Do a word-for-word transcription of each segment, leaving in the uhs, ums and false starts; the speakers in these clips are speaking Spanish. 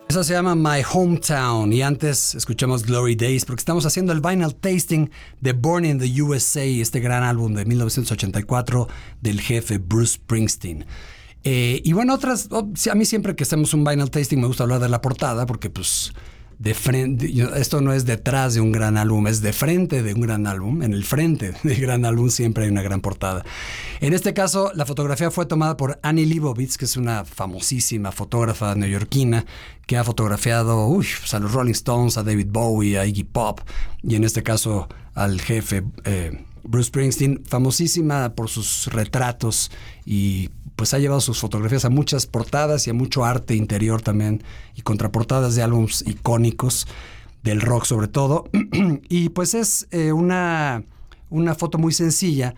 Esa se llama My Hometown y antes escuchamos Glory Days porque estamos haciendo el vinyl tasting de Born in the U S A, este gran álbum de mil novecientos ochenta y cuatro del jefe Bruce Springsteen. Eh, y bueno, otras, oh, a mí siempre que hacemos un vinyl tasting me gusta hablar de la portada porque pues de frente, esto no es detrás de un gran álbum, es de frente de un gran álbum. En el frente del gran álbum siempre hay una gran portada. En este caso, la fotografía fue tomada por Annie Leibovitz, que es una famosísima fotógrafa neoyorquina que ha fotografiado uy, pues a los Rolling Stones, a David Bowie, a Iggy Pop y en este caso al jefe eh, Bruce Springsteen, famosísima por sus retratos y pues ha llevado sus fotografías a muchas portadas y a mucho arte interior también y contraportadas de álbumes icónicos del rock sobre todo. Y pues es eh, una, una foto muy sencilla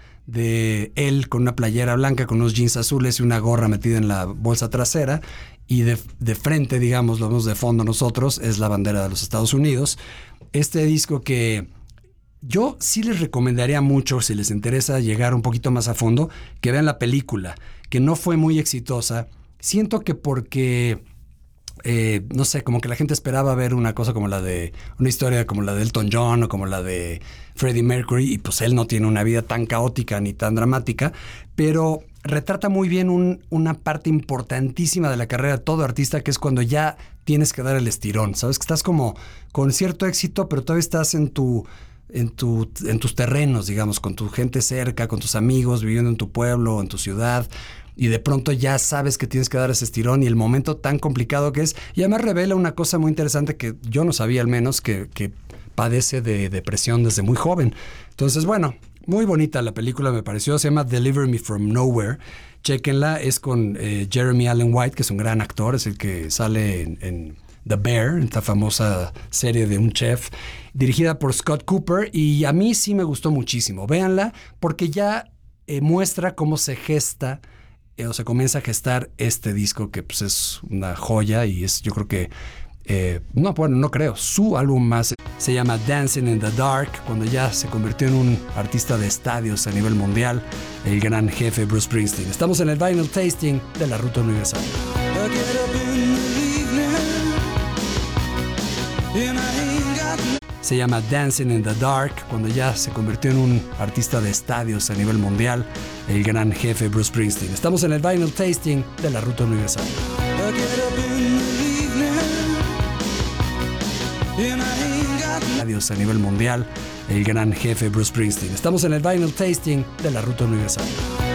de él con una playera blanca, con unos jeans azules y una gorra metida en la bolsa trasera y de, de frente, digamos, lo vemos de fondo nosotros, es la bandera de los Estados Unidos. Este disco que yo sí les recomendaría mucho, si les interesa llegar un poquito más a fondo, que vean la película, que no fue muy exitosa. Siento que porque, eh, no sé, como que la gente esperaba ver una cosa como la de, una historia como la de Elton John o como la de Freddie Mercury, y pues él no tiene una vida tan caótica ni tan dramática, pero retrata muy bien un, una parte importantísima de la carrera de todo artista, que es cuando ya tienes que dar el estirón, ¿sabes? Que estás como con cierto éxito, pero todavía estás en tu... En, tu, en tus terrenos, digamos, con tu gente cerca, con tus amigos, viviendo en tu pueblo, en tu ciudad, y de pronto ya sabes que tienes que dar ese estirón y el momento tan complicado que es. Y además revela una cosa muy interesante que yo no sabía al menos, que, que padece de depresión desde muy joven. Entonces, bueno, muy bonita la película me pareció, se llama Deliver Me From Nowhere. Chéquenla, es con eh, Jeremy Allen White, que es un gran actor, es el que sale en... en The Bear, esta famosa serie de un chef, dirigida por Scott Cooper, y a mí sí me gustó muchísimo. Véanla, porque ya eh, muestra cómo se gesta eh, o se comienza a gestar este disco, que pues es una joya y es, yo creo que, eh, no, bueno, no creo, su álbum más se llama Dancing in the Dark, cuando ya se convirtió en un artista de estadios a nivel mundial, el gran jefe Bruce Springsteen. Estamos en el vinyl tasting de la Ruta Universal. Se llama Dancing in the Dark, cuando ya se convirtió en un artista de estadios a nivel mundial, el gran jefe Bruce Springsteen. Estamos en el vinyl tasting de la Ruta Universal. Estadios a nivel mundial, el gran jefe Bruce Springsteen. Estamos en el vinyl tasting de la Ruta Universal.